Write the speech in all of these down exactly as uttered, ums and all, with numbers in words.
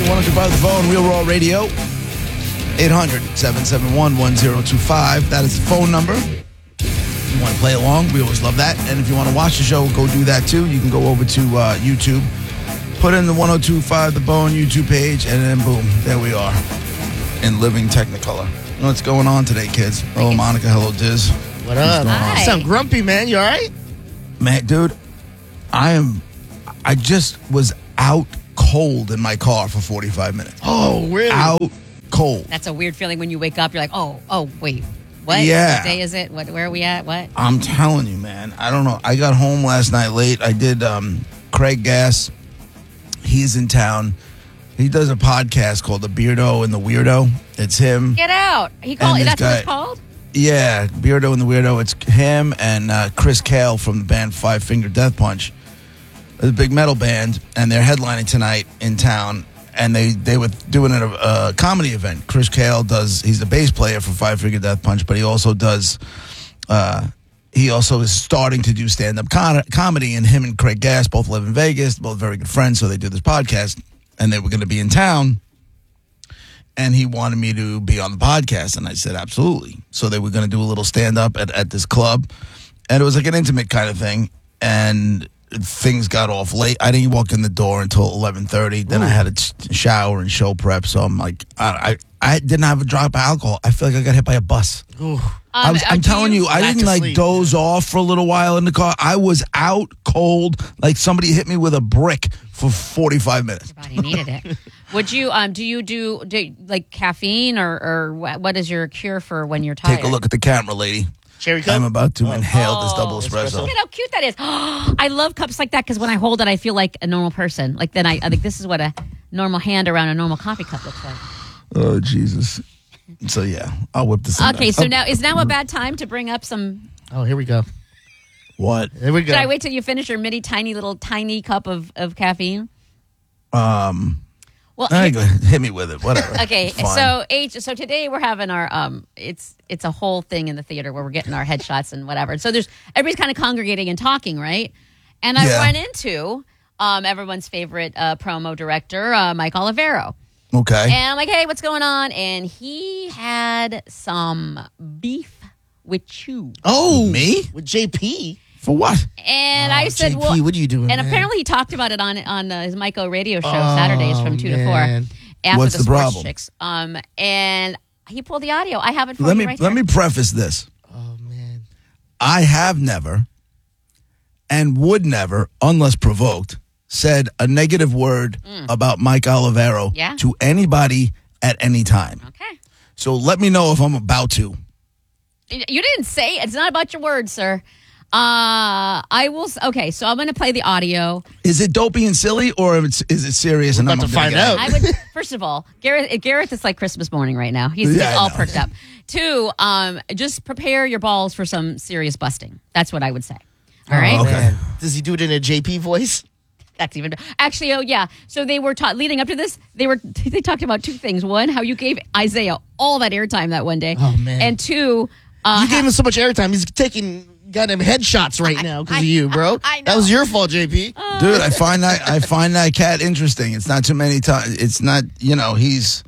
one oh two point five The Phone, Real Raw Radio. eight hundred, seven seven one, one oh two five. That is the phone number. If you want to play along, we always love that. And if you want to watch the show, go do that too. You can go over to uh, YouTube, put in the one oh two point five The Bone YouTube page, and then boom, there we are in living Technicolor. What's going on today, kids? Hello, Monica. Hello, Diz. What up? Hi. You sound grumpy, man. You all right? Man, dude, I am. I just was out cold in my car for forty-five minutes. Oh, really? Out cold. That's a weird feeling when you wake up. You're like, oh, oh, wait, what? Yeah. What day is it? What? Where are we at? What? I'm telling you, man. I don't know. I got home last night late. I did um, Craig Gass. He's in town. He does a podcast called The Beardo and the Weirdo. It's him. Get out. He called. And this That's what guy- it's called? Yeah, Beardo and the Weirdo. It's him and uh, Chris Kale from the band Five Finger Death Punch. It's a big metal band, and they're headlining tonight in town. And they, they were doing a, a comedy event. Chris Kale does, he's the bass player for Five Finger Death Punch, but he also does, uh, he also is starting to do stand-up con- comedy. And him and Craig Gass both live in Vegas, both very good friends, so they do this podcast. And they were going to be in town. And he wanted me to be on the podcast. And I said, absolutely. So they were going to do a little stand-up at, at this club. And it was like an intimate kind of thing. And things got off late. I didn't walk in the door until eleven thirty. Then Ooh. I had to shower and show prep. So I'm like, I, I I didn't have a drop of alcohol. I feel like I got hit by a bus. Ooh. I was, Um, I'm do telling you- you, I Back didn't to like sleep. doze off for a little while in the car. I was out cold, like somebody hit me with a brick for forty-five minutes. Your body needed it. Would you, um, do you do, do like caffeine or, or what, what is your cure for when you're tired? Take a look at the camera, lady. Cherry cup? I'm about to inhale this Oh, double espresso. Look at how cute that is. I love cups like that because when I hold it, I feel like a normal person. Like then I, I think this is what a normal hand around a normal coffee cup looks like. Oh, Jesus. So, yeah, I'll whip this in. Okay, so Oh, now is now a bad time to bring up some? Oh, here we go. What? Here we go. Should I wait till you finish your mini tiny little tiny cup of, of caffeine? Um, Well, I go, hit me with it. Whatever. okay. It's fine. So H. So today we're having our um. It's it's a whole thing in the theater where we're getting our headshots and whatever. So there's everybody's kind of congregating and talking, right? And I Yeah. run into um everyone's favorite uh, promo director, uh, Mike Olivero. Okay. And I'm like, hey, what's going on? And he had some beef with you. Oh, Me? With J P. For what? And Oh, I said, J P, well, what are you doing, And man? apparently he talked about it on on uh, his Myco radio show Oh, Saturdays from two man. to four. After What's the, the sports problem? chicks. Um, and he pulled the audio. I have it for Let you me right let there. me preface this. Oh, man. I have never and would never, unless provoked, said a negative word about Mike Olivero Yeah. to anybody at any time. Okay. So let me know if I'm about to. You didn't say it's not about your words, sir. Uh, I will. s- Okay, so I'm going to play the audio. Is it dopey and silly, or is it, is it serious? And We're I'm about to gonna find get out. I would first of all, Gareth. Gareth is like Christmas morning right now. He's Yeah, I all know. perked up. Two, um, just prepare your balls for some serious busting. That's what I would say. All right. Oh, okay. Man. Does he do it in a J P voice? That's even actually. Oh yeah. So they were taught leading up to this. They were they talked about two things. One, how you gave Isaiah all that airtime that one day. Oh, man. And two, uh, You gave him so much airtime. He's taking goddamn headshots right now because I- of you, bro. I know. That was your fault, J P. Dude, I find that I find that cat interesting. It's not too many times. It's not, you know, he's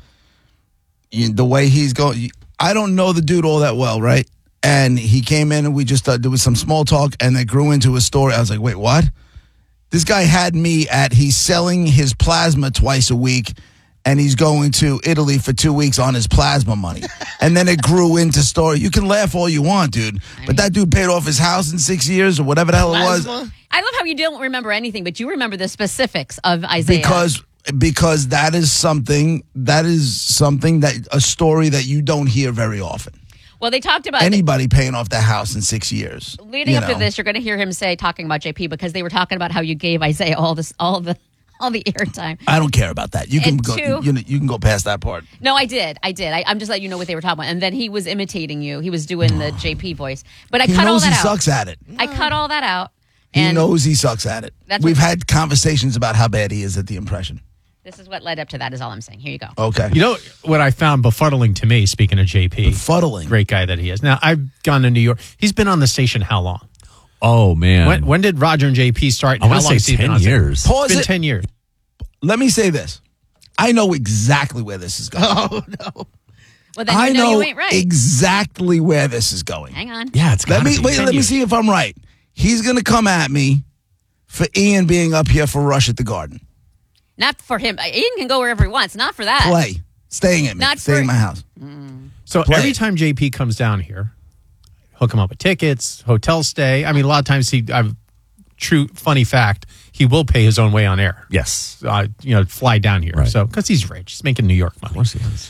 you, the way he's going. I don't know the dude all that well, right? And he came in and we just uh, there was some small talk, and they grew into a story. I was like, wait, what? This guy had me at he's selling his plasma twice a week, and he's going to Italy for two weeks on his plasma money. And then it grew into story. You can laugh all you want, dude, but that dude paid off his house in six years or whatever the hell it was. Plasma? I love how you don't remember anything, but you remember the specifics of Isaiah. Because because that is something that is something that a story that you don't hear very often. well, they talked about Anybody paying off their house in six years. leading you up to know. this. You're going to hear him say talking about J P because they were talking about how you gave Isaiah all this, all the, all the airtime. I don't care about that. You can And go. two- you, know, you can go past that part. No, I did. I did. I, I'm just letting you know what they were talking about. And then he was imitating you. He was doing the J P voice. But I He cut all knows that he out. sucks at it. I cut all that out. He And knows he sucks at it. That's We've what- had conversations about how bad he is at the impression. this is what led up to that is all I'm saying. Here you go. Okay. You know what I found befuddling to me, speaking of J P, Befuddling. great guy that he is. Now, I've gone to New York. He's been on the station how long? Oh, man. When, when did Roger and J P start? I And want how to long say has he been ten on station? years. Pause It's been it. ten years. Let me say this. I know exactly where this is going. Oh, no. Well, then you I know, know you ain't right. exactly where this is going. Hang on. Yeah, it's Let gotta me be wait. ten Let me years. see if I'm right. He's going to come at me for Ian being up here for Rush at the Garden. Not for him. Ian can go wherever he wants. Not for that. Play. Staying at me. Not Staying for- in my house. So Play every it. time J P comes down here, hook him up with tickets, hotel stay. I mean, a lot of times he, I've, true funny fact, he will pay his own way on air. Yes. Uh, you know, fly down here. Right. So because he's rich, he's making New York money. Of course he is.